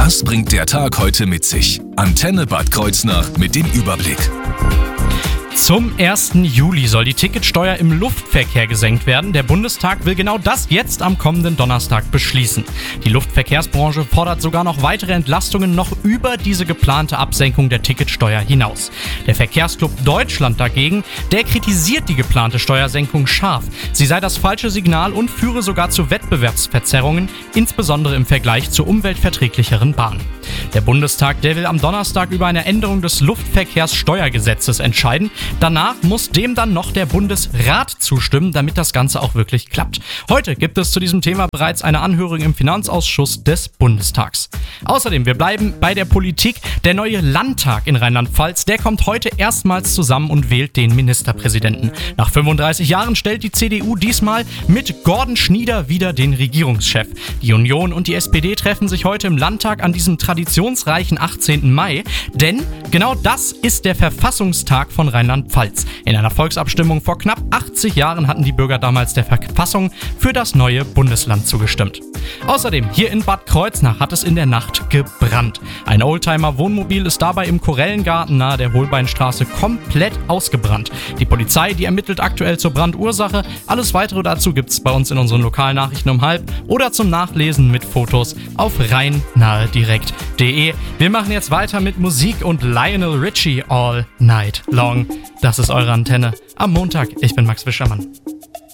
Was bringt der Tag heute mit sich? Antenne Bad Kreuznach mit dem Überblick. Zum 1. Juli soll die Ticketsteuer im Luftverkehr gesenkt werden. Der Bundestag will genau das jetzt am kommenden Donnerstag beschließen. Die Luftverkehrsbranche fordert sogar noch weitere Entlastungen noch über diese geplante Absenkung der Ticketsteuer hinaus. Der Verkehrsclub Deutschland dagegen, der kritisiert die geplante Steuersenkung scharf. Sie sei das falsche Signal und führe sogar zu Wettbewerbsverzerrungen, insbesondere im Vergleich zur umweltverträglicheren Bahn. Der Bundestag, der will am Donnerstag über eine Änderung des Luftverkehrssteuergesetzes entscheiden. Danach muss dem dann noch der Bundesrat zustimmen, damit das Ganze auch wirklich klappt. Heute gibt es zu diesem Thema bereits eine Anhörung im Finanzausschuss des Bundestags. Außerdem, wir bleiben bei der Politik. Der neue Landtag in Rheinland-Pfalz, der kommt heute erstmals zusammen und wählt den Ministerpräsidenten. Nach 35 Jahren stellt die CDU diesmal mit Gordon Schnieder wieder den Regierungschef. Die Union und die SPD treffen sich heute im Landtag an diesem traditionsreichen 18. Mai, denn genau das ist der Verfassungstag von Rheinland-Pfalz. In einer Volksabstimmung vor knapp 80 Jahren hatten die Bürger damals der Verfassung für das neue Bundesland zugestimmt. Außerdem, hier in Bad Kreuznach hat es in der Nacht gebrannt. Ein Oldtimer-Wohnmobil ist dabei im Korellengarten nahe der Holbeinstraße komplett ausgebrannt. Die Polizei, die ermittelt aktuell zur Brandursache. Alles weitere dazu gibt's bei uns in unseren Lokalnachrichten um 12:30 oder zum Nachlesen mit Fotos auf rheinnahedirekt.de. Wir machen jetzt weiter mit Musik und Lionel Richie All Night Long. Das ist eure Antenne am Montag. Ich bin Max Wischermann.